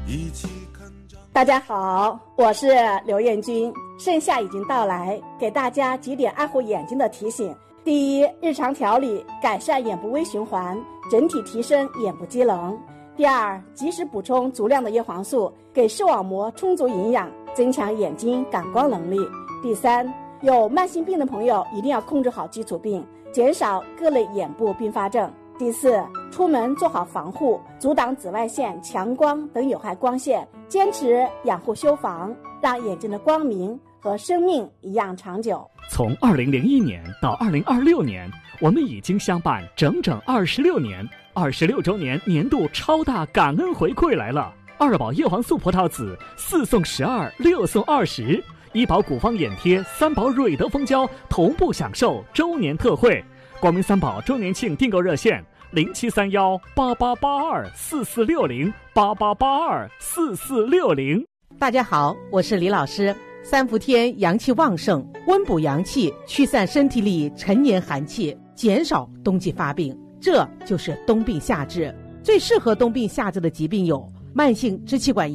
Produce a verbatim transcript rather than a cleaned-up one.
大家好，我是刘艳君。盛夏已经到来，给大家几点爱护眼睛的提醒。第一，日常调理，改善眼部微循环，整体提升眼部机能。第二，及时补充足量的叶黄素，给视网膜充足营养，增强眼睛感光能力。第三，有慢性病的朋友一定要控制好基础病，减少各类眼部并发症。第四，出门做好防护，阻挡紫外线、强光等有害光线，坚持养护修防，让眼睛的光明和生命一样长久。 从二零零一年到二零二六年，我们已经相伴整整二十六年，二十六周年年度超大感恩回馈来了！二宝叶黄素葡萄籽四送十二，六送二十，医保古方眼贴、三宝瑞德蜂胶同步享受周年特惠。光明三宝周年庆订购热线：零七三幺八八八二四四六零八八八二四四六零。 大家好，我是李老师。三伏天阳气旺盛，温补阳气，驱散身体里陈年寒气，减少冬季发病，这就是冬病夏治。最适合冬病夏治的疾病有慢性支气管